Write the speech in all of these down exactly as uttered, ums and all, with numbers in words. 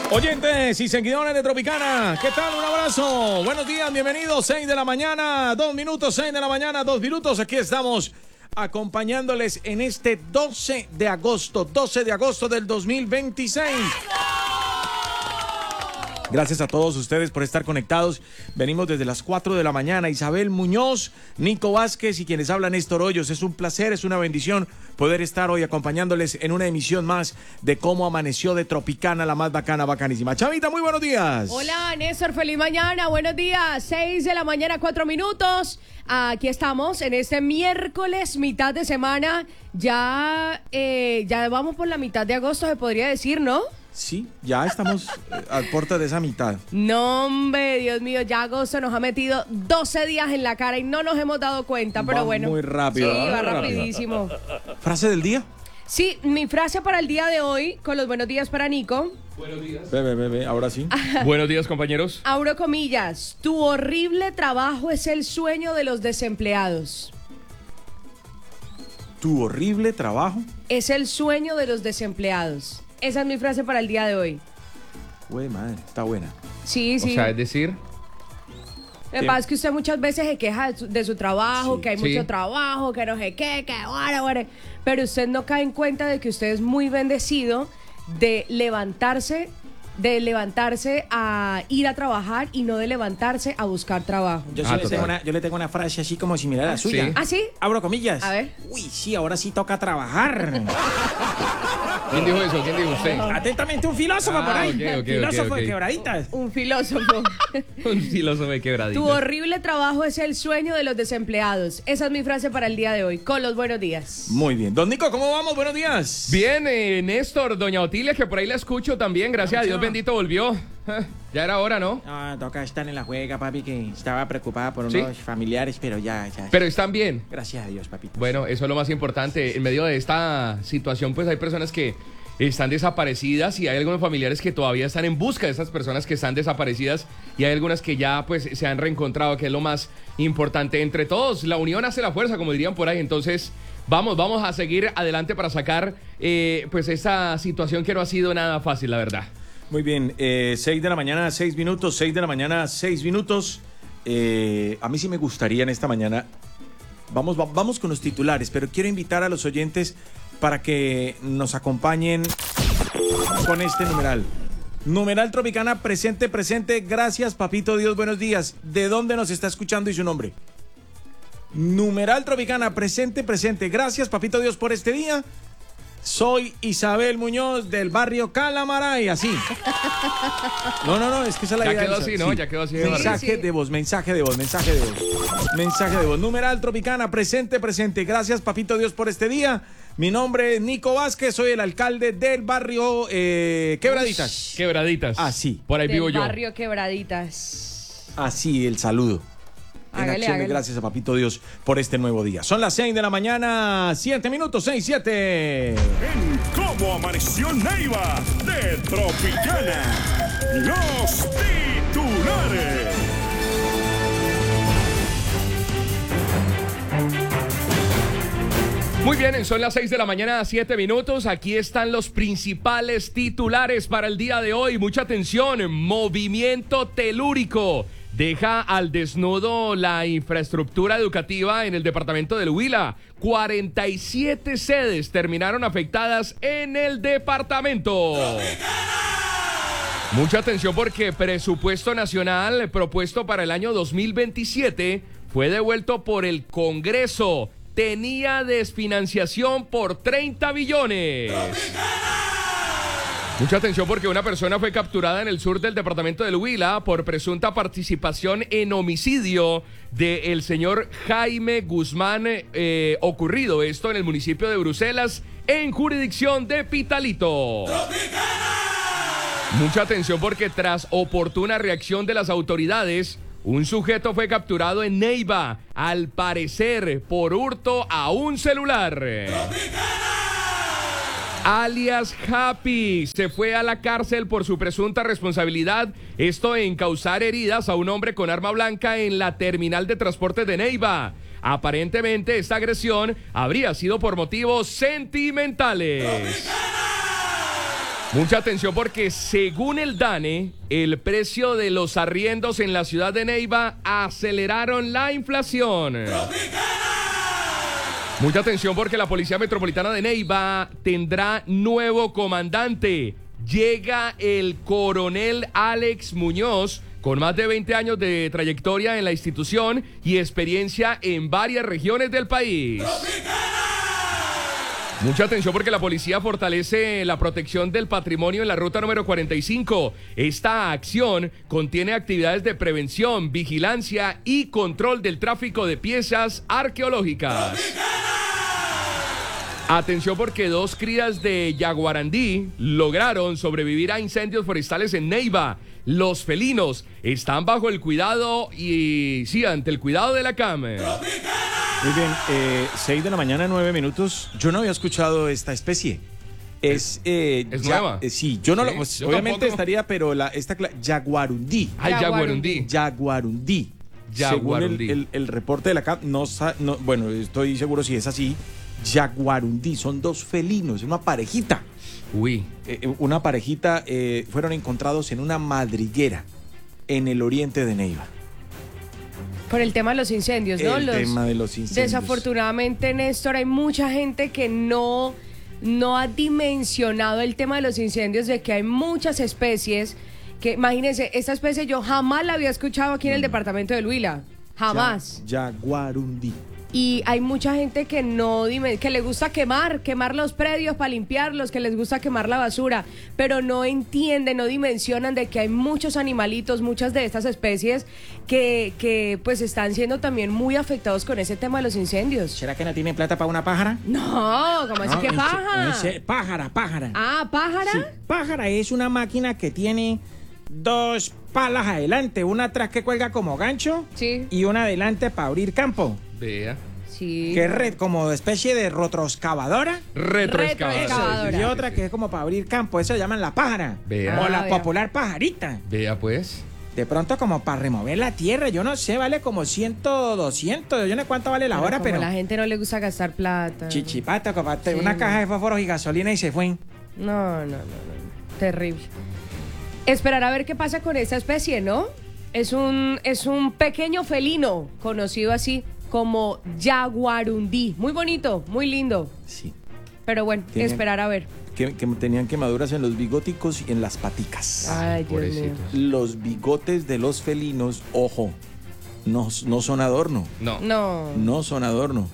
Oyentes y seguidores de Tropicana, ¿qué tal? Un abrazo. Buenos días, bienvenidos. seis de la mañana, dos minutos, seis de la mañana, dos minutos. Aquí estamos acompañándoles en este doce de agosto, doce de agosto del dos mil veintiséis. Gracias a todos ustedes por estar conectados. Venimos desde las cuatro de la mañana. Isabel Muñoz, Nico Vázquez y quienes hablan Néstor Hoyos. Es un placer, es una bendición poder estar hoy acompañándoles en una emisión más de Cómo Amaneció de Tropicana, la más bacana, bacanísima. Chavita, muy buenos días. Hola, Néstor, feliz mañana, buenos días. seis de la mañana, cuatro minutos. Aquí estamos en este miércoles, mitad de semana. Ya, eh, ya vamos por la mitad de agosto, se podría decir, ¿no? Sí, ya estamos a puerta de esa mitad. No, hombre, Dios mío, ya agosto nos ha metido doce días en la cara y no nos hemos dado cuenta, pero va bueno. muy rápido. Sí, va rápido. rapidísimo. ¿Frase del día? Sí, mi frase para el día de hoy, con los buenos días para Nico. Buenos días. Bebe, bebe, ahora sí. Buenos días, compañeros. Abro comillas. Tu horrible trabajo es el sueño de los desempleados. Tu horrible trabajo es el sueño de los desempleados. Esa es mi frase para el día de hoy. Güey, madre, está buena. Sí, sí. O sea, es decir... Lo que pasa es que usted muchas veces se queja de su, de su trabajo, Sí. que hay Sí. mucho trabajo, que no sé qué, que bueno, bueno. Pero usted no cae en cuenta de que usted es muy bendecido de levantarse, de levantarse a ir a trabajar y no de levantarse a buscar trabajo. Yo, sí Ah, le total. tengo una, yo le tengo una frase así como similar a la suya. sí. ¿Ah, sí? Abro comillas. A ver. Uy, sí, ahora sí toca trabajar. ¿Quién dijo eso? ¿Quién dijo usted? Atentamente, un filósofo Ah, por ahí. ok, ok, filósofo ok, ok. de quebraditas. Un filósofo. Un filósofo de quebradita. Tu horrible trabajo es el sueño de los desempleados. Esa es mi frase para el día de hoy. Con los buenos días. Muy bien. Don Nico, ¿cómo vamos? Buenos días. Bien, eh, Néstor, doña Otilia, que por ahí la escucho también. Gracias a Dios bendito volvió. Eh, Ya era hora, ¿no? No, toca estar en la juega, papi, que estaba preocupada por ¿Sí? unos familiares, pero ya, ya. Pero están bien. Gracias a Dios, papito. Bueno, eso es lo más importante. En medio de esta situación, pues hay personas que están desaparecidas y hay algunos familiares que todavía están en busca de esas personas que están desaparecidas y hay algunas que ya pues se han reencontrado, que es lo más importante. Entre todos, la unión hace la fuerza, como dirían por ahí. Entonces, vamos, vamos a seguir adelante para sacar eh, pues esa situación que no ha sido nada fácil, la verdad. Muy bien, eh, seis de la mañana, seis minutos, seis de la mañana, seis minutos. Eh, a mí sí me gustaría en esta mañana, vamos, va- vamos con los titulares, pero quiero invitar a los oyentes para que nos acompañen con este numeral. Numeral Tropicana, presente, presente. Gracias, papito Dios, buenos días. ¿De dónde nos está escuchando y su nombre? Numeral Tropicana, presente, presente. Gracias, papito Dios, por este día. Soy Isabel Muñoz del barrio Calamaray, así. No, no, no, es que esa es la Ya idea. quedó de- así, ¿no? Ya quedó así de barrio. Mensaje Sí. de voz, mensaje de voz, mensaje de voz. Mensaje de voz. Numeral Tropicana, presente, presente. Gracias, papito Dios, por este día. Mi nombre es Nico Vázquez, soy el alcalde del barrio eh, Quebraditas. Quebraditas. Ah, sí. Por ahí Del vivo yo. barrio Quebraditas. Así, el saludo. En Hágale, acción de hágale. gracias a papito Dios por este nuevo día. Son las seis de la mañana, siete minutos, seis, siete. En Cómo Amaneció Neiva de Tropicana. Los titulares. Muy bien, son las seis de la mañana, siete minutos. Aquí están los principales titulares para el día de hoy. Mucha atención. Movimiento telúrico deja al desnudo la infraestructura educativa en el departamento del Huila. cuarenta y siete sedes terminaron afectadas en el departamento. Mucha atención porque presupuesto nacional propuesto para el año dos mil veintisiete fue devuelto por el Congreso. Tenía desfinanciación por treinta billones. Mucha atención porque una persona fue capturada en el sur del departamento del Huila por presunta participación en homicidio del señor Jaime Guzmán, eh, ocurrido esto en el municipio de Bruselas, en jurisdicción de Pitalito. Mucha atención porque tras oportuna reacción de las autoridades, un sujeto fue capturado en Neiva, al parecer por hurto a un celular. Alias Happy se fue a la cárcel por su presunta responsabilidad, esto en causar heridas a un hombre con arma blanca en la terminal de transporte de Neiva. Aparentemente esta agresión habría sido por motivos sentimentales. Mucha atención porque según el DANE, el precio de los arriendos en la ciudad de Neiva aceleraron la inflación. Mucha atención porque la Policía Metropolitana de Neiva tendrá nuevo comandante. Llega el coronel Alex Muñoz, con más de veinte años de trayectoria en la institución y experiencia en varias regiones del país. Mucha atención porque la policía fortalece la protección del patrimonio en la ruta número cuarenta y cinco. Esta acción contiene actividades de prevención, vigilancia y control del tráfico de piezas arqueológicas. Atención porque dos crías de yaguarandí lograron sobrevivir a incendios forestales en Neiva. Los felinos están bajo el cuidado y sí, ante el cuidado de la C A M. Muy bien, eh, seis de la mañana, nueve minutos. Yo no había escuchado esta especie. Es, eh, ¿Es ya- nueva? eh, sí, yo no Sí, lo. Pues, yo obviamente tampoco. estaría, pero la, esta cla- yaguarundí. Ay, yaguarundí. Yaguarundí. Yaguarundí. Según el, el- el reporte de la C A M, no, sa- no, bueno, estoy seguro si es así. Yaguarundí, son dos felinos, una parejita. Uy, Eh, una parejita eh, fueron encontrados en una madriguera en el oriente de Neiva. Por el tema de los incendios, ¿no? El Los- tema de los incendios. Desafortunadamente, Néstor, hay mucha gente que no, no ha dimensionado el tema de los incendios, de que hay muchas especies que, imagínense, esta especie yo jamás la había escuchado aquí en el departamento de Huila. Jamás. Ya- Yaguarundí. Y hay mucha gente que no dime, que le gusta quemar, quemar los predios para limpiarlos, que les gusta quemar la basura, pero no entienden, no dimensionan de que hay muchos animalitos, muchas de estas especies que, que pues están siendo también muy afectados con ese tema de los incendios. ¿Será que no tiene plata para una pájara? No, ¿cómo así No, que en se- pájara? en se- pájara, pájara. Ah, pájara. Sí, pájara es una máquina que tiene dos palas adelante, una atrás que cuelga como gancho Sí. y una adelante para abrir campo, vea. Sí. que es red, como especie de rotroscavadora. Retroexcavadora. Retroexcavadora. Y otra que es como para abrir campo, eso se llaman la pájara. Vea. O Ah, la vea. popular pajarita. Vea pues. De pronto como para remover la tierra, yo no sé, vale como cien, doscientos, yo no sé cuánto vale la Pero hora, como pero... a la gente no le gusta gastar plata. Chichipata, compadre, Sí, una no. caja de fósforos y gasolina y se fue. No, no, no, no, no. Terrible. Esperar a ver qué pasa con esta especie, ¿no? Es un, es un pequeño felino, conocido así como yaguarundí. Muy bonito, muy lindo. Sí. Pero bueno, Tiene- esperar a ver. Que, que tenían quemaduras en los bigóticos y en las paticas. Ay, Dios mío. Pobrecitos. Los bigotes de los felinos, ojo, no, no son adorno. No. No. No son adorno.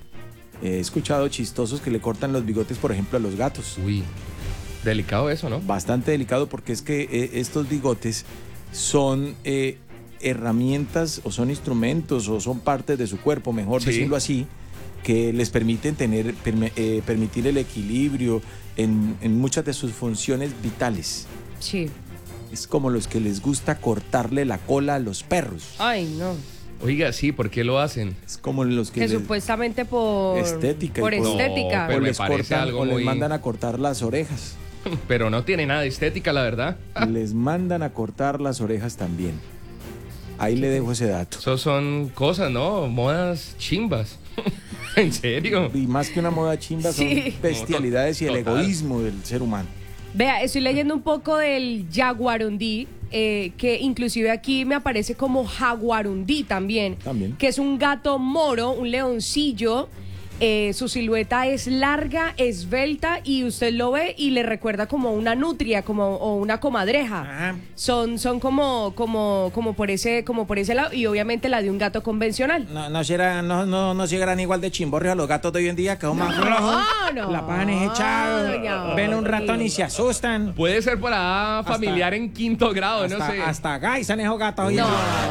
He escuchado chistosos que le cortan los bigotes, por ejemplo, a los gatos. Uy, delicado eso, ¿no? Bastante delicado porque es que eh, estos bigotes son eh, herramientas o son instrumentos o son partes de su cuerpo, mejor Sí. decirlo así, que les permiten tener, perme- eh, permitir el equilibrio en, en muchas de sus funciones vitales. Sí. Es como los que les gusta cortarle la cola a los perros. Ay, no. Oiga, sí, ¿por qué lo hacen? Es como los que Que les, supuestamente por... Estética y Por por- estética. No, pero o me les parece cortan algo o les muy- mandan a cortar las orejas. Pero no tiene nada de estética, la verdad. Les mandan a cortar las orejas también. Ahí le dejo ese dato. Eso son cosas, ¿no? Modas chimbas. ¿En serio? Y más que una moda chimba son Sí. bestialidades y el Total. egoísmo del ser humano. Vea, estoy leyendo un poco del yaguarundí, eh, que inclusive aquí me aparece como jaguarundí también, También. que es un gato moro, un leoncillo. Eh, su silueta es larga, esbelta y usted lo ve y le recuerda como una nutria, como o una comadreja. Ajá. Son, son como, como, como por ese, como por ese lado y obviamente la de un gato convencional. No, no, será, no, no, no llegarán igual de chimborrios a los gatos de hoy en día, que son más flojos. no. La pagan es echado, doña ven un Ori. ratón y se asustan. Puede ser por allá familiar en quinto grado, hasta, no sé. hasta gaisan esos gatos hoy en No.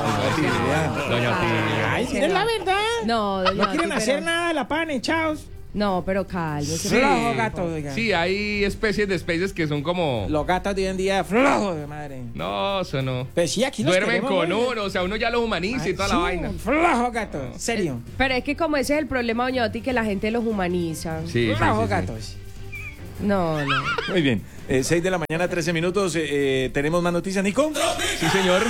día. Doña Tía. Ay, sí, es la verdad. No, doña No quieren Oti, hacer pero- nada, la pagan echados. No, pero cálmese. Sí. Flojo gato, oiga. Sí, hay especies de especies que son como... Los gatos de hoy en día, flojos de madre. No, eso no. Pues sí, aquí los Duermen queremos, con oiga. uno, o sea, uno ya los humaniza y Ay, toda sí, la vaina. Flojo gato, serio. Pero es que como ese es el problema, doña Oti, que la gente los humaniza. Sí, sí, Flojo sí, sí. gatos. No, no. Muy bien. Eh, seis de la mañana, trece minutos. Eh, eh, ¿Tenemos más noticias, Nico? Sí, señor.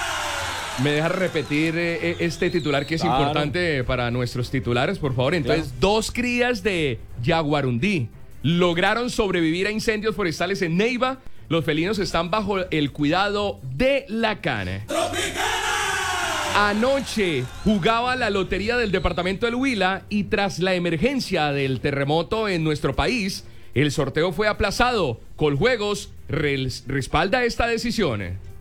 ¿Me deja repetir eh, este titular que es Claro. importante para nuestros titulares, por favor? Entonces, Claro. dos crías de yaguarundí lograron sobrevivir a incendios forestales en Neiva. Los felinos están bajo el cuidado de la cana. Anoche jugaba la lotería del departamento del Huila y tras la emergencia del terremoto en nuestro país, el sorteo fue aplazado. Coljuegos res- respalda esta decisión.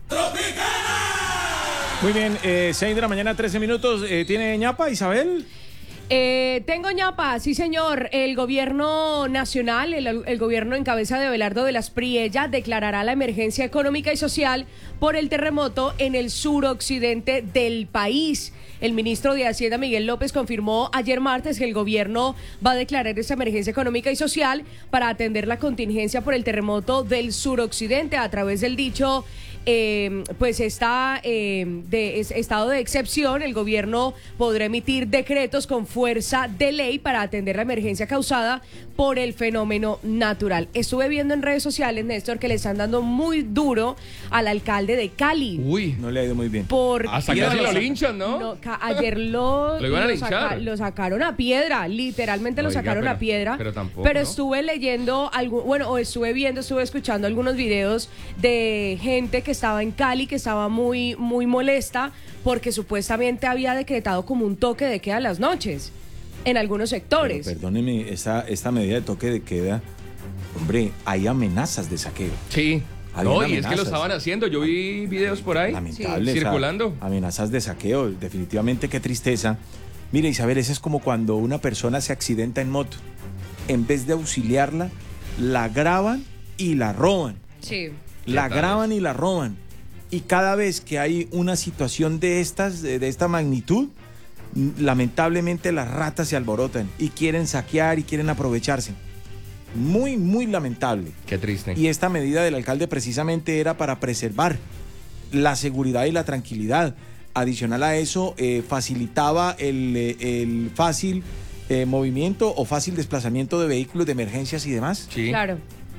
Muy bien, eh, seis de la mañana, trece minutos. Eh, ¿Tiene ñapa, Isabel? Eh, tengo ñapa, sí señor. El gobierno nacional, el, el gobierno en cabeza de Abelardo de las Priella, declarará la emergencia económica y social por el terremoto en el suroccidente del país. El ministro de Hacienda, Miguel López, confirmó ayer martes que el gobierno va a declarar esta emergencia económica y social para atender la contingencia por el terremoto del suroccidente. A través del dicho, eh, pues está eh, de es, estado de excepción, el gobierno podrá emitir decretos con fuerza de ley para atender la emergencia causada por el fenómeno natural. Estuve viendo en redes sociales, Néstor, que le están dando muy duro al alcalde de Cali. Uy, No le ha ido muy bien. Por hasta que lo linchan, ¿no? No, ca- ayer lo, Lo iban a lo, linchar. lo sacaron a piedra, literalmente lo Oiga, sacaron pero- a piedra. pero tampoco, Pero ¿no? estuve leyendo, algo, bueno, o estuve viendo, estuve escuchando algunos videos de gente que estaba en Cali, que estaba muy, muy molesta porque supuestamente había decretado como un toque de queda en las noches en algunos sectores. Pero perdóneme, esta, esta medida de toque de queda, hombre, hay amenazas de saqueo. Sí. Había No, y es que amenazas. lo estaban haciendo. Yo vi videos por ahí. Lamentable. Sí. o sea, Circulando. amenazas de saqueo, definitivamente qué tristeza. Mire, Isabel, eso es como cuando una persona se accidenta en moto. En vez de auxiliarla, la graban y la roban. Sí. La tal graban y la roban. Y cada vez que hay una situación de estas, de, de esta magnitud, n- lamentablemente las ratas se alborotan y quieren saquear y quieren aprovecharse. Muy, muy lamentable. Qué triste. Y esta medida del alcalde precisamente era para preservar la seguridad y la tranquilidad. Adicional a eso, eh, facilitaba el, eh, el fácil eh, movimiento o fácil desplazamiento de vehículos de emergencias y demás. Sí. Claro.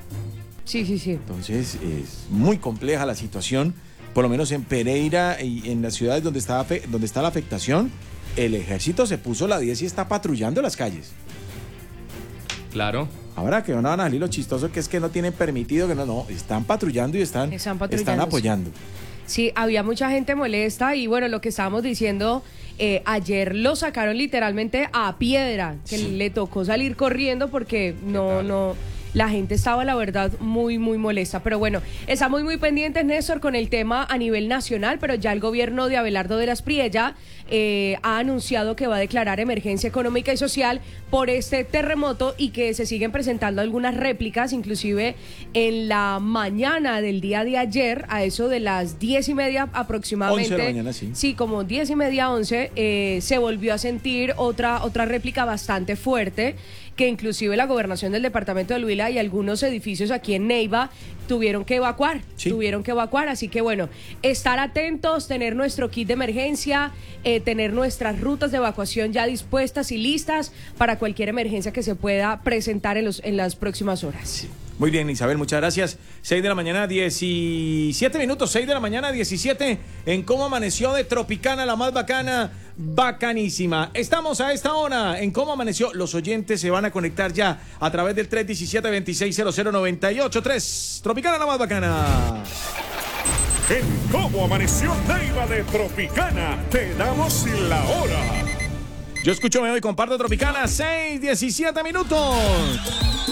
Sí, sí, sí. Entonces es muy compleja la situación, por lo menos en Pereira y en las ciudades donde está, afe- donde está la afectación. El ejército se puso la diez y está patrullando las calles. Claro. Ahora que no van a salir lo chistoso que es que no tienen permitido, que no, no, están patrullando y están, Están patrullando, están sí. apoyando. Sí, había mucha gente molesta y bueno, lo que estábamos diciendo, eh, ayer lo sacaron literalmente a piedra, que Sí. le tocó salir corriendo porque no, tal? no, la gente estaba la verdad muy, muy molesta. Pero bueno, estamos muy pendientes, Néstor, con el tema a nivel nacional, pero ya el gobierno de Abelardo de las Priella eh, ha anunciado que va a declarar emergencia económica y social por este terremoto y que se siguen presentando algunas réplicas, inclusive en la mañana del día de ayer, a eso de las diez y media aproximadamente. once de la mañana, sí. Sí, como diez y media, once, eh, se volvió a sentir otra, otra réplica bastante fuerte, que inclusive la gobernación del departamento del Huila y algunos edificios aquí en Neiva tuvieron que evacuar, Sí. tuvieron que evacuar, así que bueno, estar atentos, tener nuestro kit de emergencia, eh, tener nuestras rutas de evacuación ya dispuestas y listas para cualquier emergencia que se pueda presentar en, los, en las próximas horas. Muy bien, Isabel, muchas gracias. seis de la mañana, diecisiete minutos, seis de la mañana, diecisiete, en Cómo Amaneció de Tropicana, la más bacana, bacanísima. Estamos a esta hora en Cómo Amaneció. Los oyentes se van a conectar ya a través del tres uno siete, dos seis cero cero nueve ocho tres. Tropicana, la más bacana. En Cómo Amaneció Neiva de Tropicana, te damos la hora. Yo escucho, me doy, comparto Tropicana, seis, diecisiete minutos.